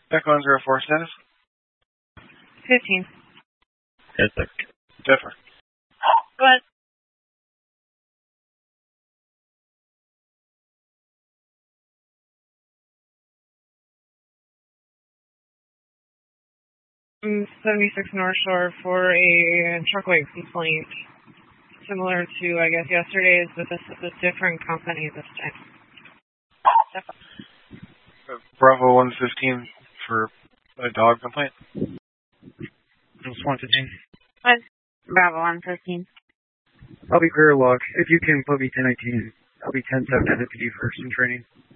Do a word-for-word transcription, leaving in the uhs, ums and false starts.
Back on zero four status. fifteen. Yes, sir. Differ. Go ahead. Mm, seventy-six North Shore for a truckaway complaint. Similar to, I guess, yesterday's, but this is a different company this time. Uh, Bravo one fifteen for a dog complaint. It's one fifteen. What? Bravo one fifteen. I'll be career log. If you can put me ten nineteen, I'll be ten seven N P D for some training.